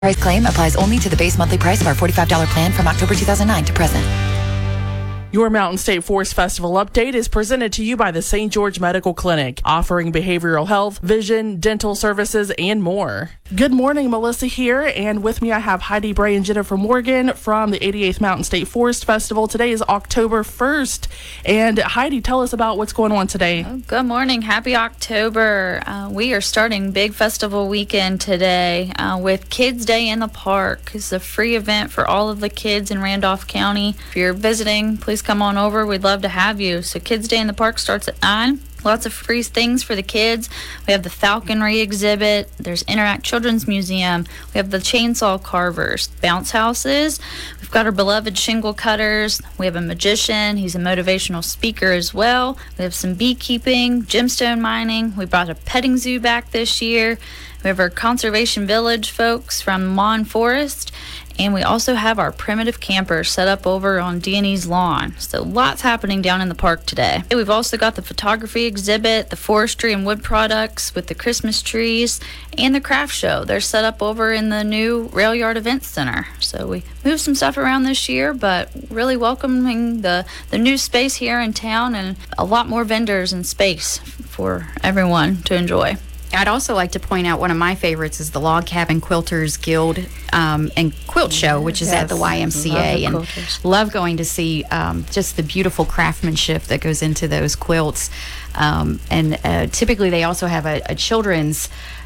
Price claim applies only to the base monthly price of our $45 plan from October 2009 to present. Your Mountain State Forest Festival update is presented to you by the St. George Medical Clinic, offering behavioral health, vision, dental services, and more. Good morning, Melissa here, and with me I have Heidi Bray and Jennifer Morgan from the 88th Mountain State Forest Festival. Today is October 1st, and Heidi, tell us about what's going on today. Good morning. Happy October. We are starting big festival weekend today with Kids Day in the Park. It's a free event for all of the kids in Randolph County. If you're visiting, please come on over. We'd love to have you. So Kids Day in the Park starts at 9. Lots of free things for the kids. We have the falconry exhibit. There's Interact Children's Museum. We have the chainsaw carvers, bounce houses. We've got our beloved shingle cutters. We have a magician. He's a motivational speaker as well. We have some beekeeping, gemstone mining. We brought a petting zoo back this year. We have our Conservation Village folks from Mon Forest. And we also have our primitive campers set up over on D&E's lawn. So lots happening down in the park today. We've also got the photography exhibit, the forestry and wood products with the Christmas trees, and the craft show. They're set up over in the new Rail Yard Event Center. So we moved some stuff around this year, but really welcoming the new space here in town and a lot more vendors and space for everyone to enjoy. I'd also like to point out one of my favorites is the Log Cabin Quilters Guild and Quilt Show, which is at the YMCA. And love going to see just the beautiful craftsmanship that goes into those quilts. And typically they also have a children's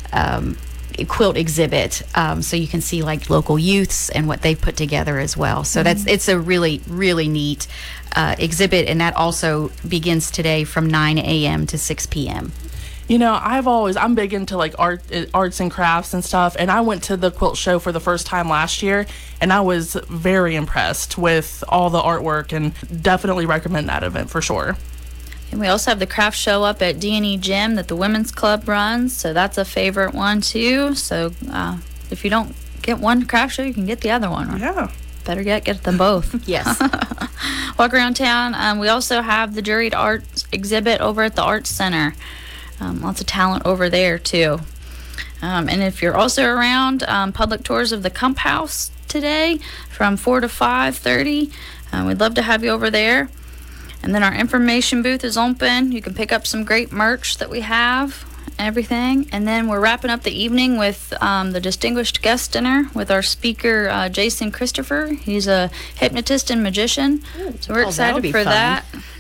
quilt exhibit, so you can see like local youths and what they put together as well. So it's a really, really neat exhibit, and that also begins today from 9 a.m. to 6 p.m. You know, I'm big into like arts and crafts and stuff, and I went to the quilt show for the first time last year, and I was very impressed with all the artwork, and definitely recommend that event for sure. And we also have the craft show up at D&E Gym that the Women's Club runs, so that's a favorite one too. So if you don't get one craft show, you can get the other one. Yeah. Better get them both. Yes. Walk around town. We also have the Juried Arts exhibit over at the Arts Center. Lots of talent over there too. And if you're also around, public tours of the Kump House today from 4 to 5:30. We'd love to have you over there. And then our information booth is open. You can pick up some great merch that we have, everything. And then we're wrapping up the evening with the Distinguished Guest Dinner with our speaker, Jason Christopher. He's a hypnotist and magician. So we're excited for that.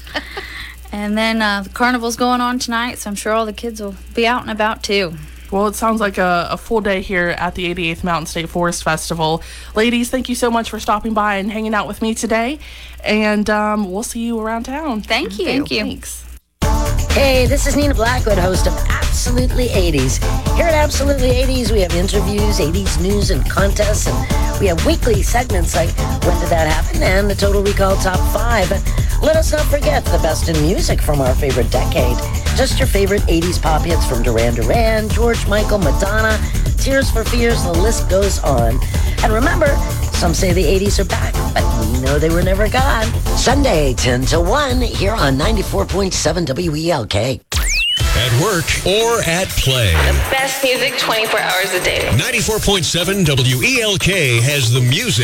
And then the carnival's going on tonight, so I'm sure all the kids will be out and about too. Well, it sounds like a full day here at the 88th Mountain State Forest Festival. Ladies, thank you so much for stopping by and hanging out with me today. And we'll see you around town. Thank you. Thank you. Thanks. Hey, this is Nina Blackwood, host of Absolutely 80s. Here at Absolutely 80s, we have interviews, 80s news and contests, and we have weekly segments like When Did That Happen? And the Total Recall Top 5. Let us not forget the best in music from our favorite decade. Just your favorite 80s pop hits from Duran Duran, George Michael, Madonna, Tears for Fears, the list goes on. And remember, some say the 80s are back, but we know they were never gone. Sunday, 10 to 1, here on 94.7 WELK. At work or at play. The best music 24 hours a day. 94.7 WELK has the music